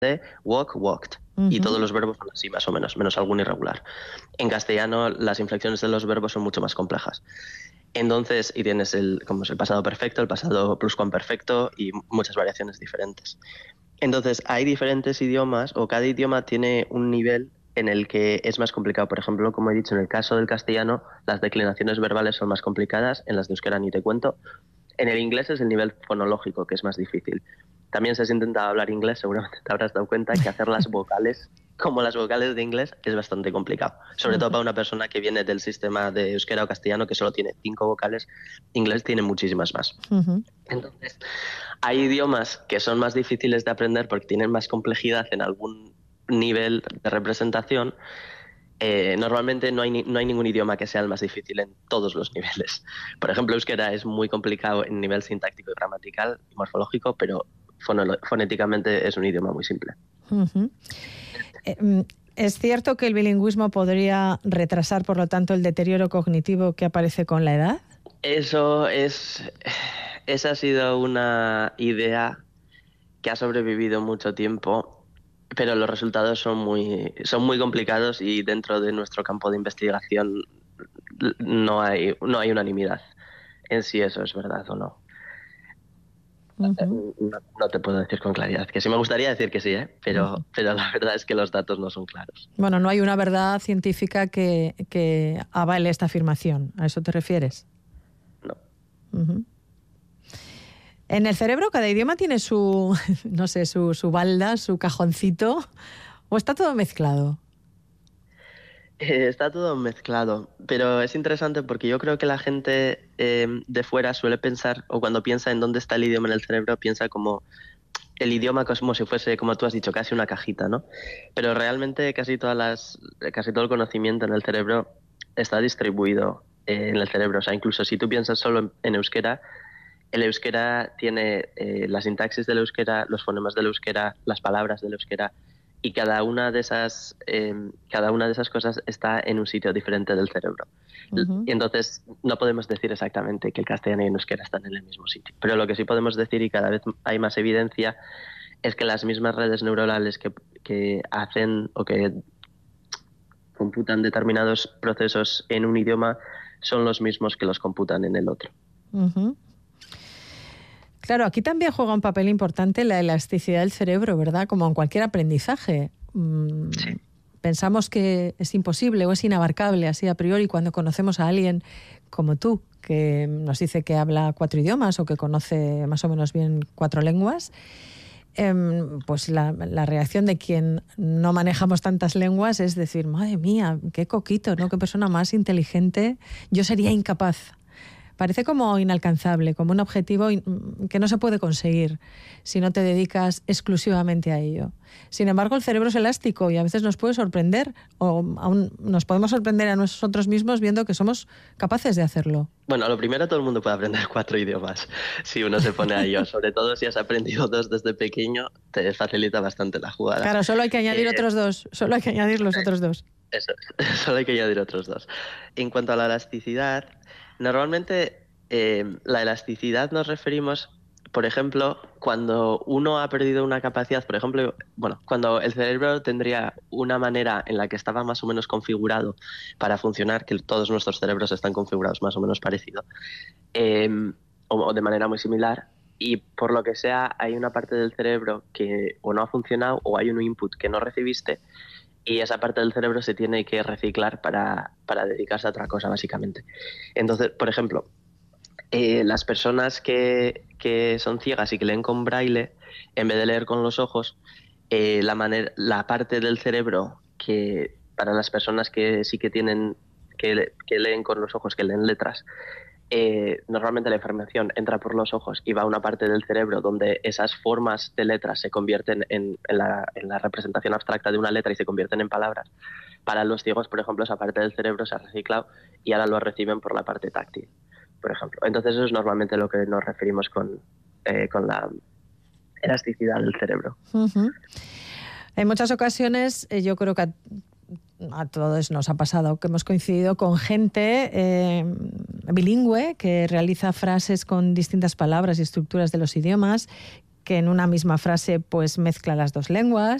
de walk, walked. Y todos los verbos son así, más o menos algún irregular. En castellano, las inflexiones de los verbos son mucho más complejas. Entonces, y tienes como es el pasado perfecto, el pasado pluscuamperfecto y muchas variaciones diferentes. Entonces, hay diferentes idiomas, o cada idioma tiene un nivel en el que es más complicado. Por ejemplo, como he dicho, en el caso del castellano, las declinaciones verbales son más complicadas, en las de euskera ni te cuento. En el inglés es el nivel fonológico, que es más difícil. También si has intentado hablar inglés, seguramente te habrás dado cuenta que hacer las vocales, como las vocales de inglés, es bastante complicado. Sobre todo para una persona que viene del sistema de euskera o castellano, que solo tiene 5 vocales, inglés tiene muchísimas más. Entonces, hay idiomas que son más difíciles de aprender porque tienen más complejidad en algún nivel de representación. Normalmente no hay ningún idioma que sea el más difícil en todos los niveles. Por ejemplo, euskera es muy complicado en nivel sintáctico y gramatical y morfológico, pero fonéticamente es un idioma muy simple. ¿Es cierto que el bilingüismo podría retrasar, por lo tanto, el deterioro cognitivo que aparece con la edad? Esa ha sido una idea que ha sobrevivido mucho tiempo, pero los resultados son muy complicados y dentro de nuestro campo de investigación no hay unanimidad en si eso es verdad o no. No te puedo decir con claridad, que sí me gustaría decir que sí, pero la verdad es que los datos no son claros. Bueno, no hay una verdad científica que avale esta afirmación. ¿A eso te refieres? No. En el cerebro cada idioma tiene su balda, su cajoncito, ¿o está todo mezclado? Está todo mezclado, pero es interesante porque yo creo que la gente de fuera suele pensar, o cuando piensa en dónde está el idioma en el cerebro, piensa como el idioma como si fuese, como tú has dicho, casi una cajita, ¿no? Pero realmente casi todo el conocimiento en el cerebro está distribuido en el cerebro. O sea, incluso si tú piensas solo en euskera, el euskera tiene la sintaxis del euskera, los fonemas del euskera, las palabras del euskera, y cada una de esas cosas está en un sitio diferente del cerebro. Y entonces no podemos decir exactamente que el castellano y el euskera están en el mismo sitio. Pero lo que sí podemos decir, y cada vez hay más evidencia, es que las mismas redes neuronales que hacen o que computan determinados procesos en un idioma son los mismos que los computan en el otro. Claro, aquí también juega un papel importante la elasticidad del cerebro, ¿verdad? Como en cualquier aprendizaje. Sí. Pensamos que es imposible o es inabarcable así a priori cuando conocemos a alguien como tú, que nos dice que habla 4 idiomas o que conoce más o menos bien 4 lenguas. Pues la reacción de quien no manejamos tantas lenguas es decir, madre mía, qué coquito, ¿no? Qué persona más inteligente. Yo sería incapaz. Parece como inalcanzable, como un objetivo que no se puede conseguir si no te dedicas exclusivamente a ello. Sin embargo, el cerebro es elástico y a veces nos puede sorprender, o aún nos podemos sorprender a nosotros mismos viendo que somos capaces de hacerlo. Bueno, lo primero, todo el mundo puede aprender 4 idiomas si uno se pone a ello. Sobre todo si has aprendido 2 desde pequeño, te facilita bastante la jugada. Claro, solo hay que añadir otros 2. Solo hay que añadir los otros 2. Eso, solo hay que añadir otros 2. En cuanto a la elasticidad, normalmente la elasticidad nos referimos, por ejemplo, cuando uno ha perdido una capacidad, por ejemplo, cuando el cerebro tendría una manera en la que estaba más o menos configurado para funcionar, que todos nuestros cerebros están configurados más o menos parecido, o de manera muy similar, y por lo que sea hay una parte del cerebro que o no ha funcionado o hay un input que no recibiste, y esa parte del cerebro se tiene que reciclar para dedicarse a otra cosa, básicamente. Entonces, por ejemplo, las personas que son ciegas y que leen con braille, en vez de leer con los ojos, la parte del cerebro que para las personas que sí que tienen que leen con los ojos, que leen letras, normalmente la información entra por los ojos y va a una parte del cerebro donde esas formas de letras se convierten en la representación abstracta de una letra y se convierten en palabras. Para los ciegos, por ejemplo, esa parte del cerebro se ha reciclado y ahora lo reciben por la parte táctil, por ejemplo. Entonces eso es normalmente lo que nos referimos con la elasticidad del cerebro. En muchas ocasiones yo creo que a todos nos ha pasado que hemos coincidido con gente bilingüe que realiza frases con distintas palabras y estructuras de los idiomas, que en una misma frase pues mezcla las dos lenguas.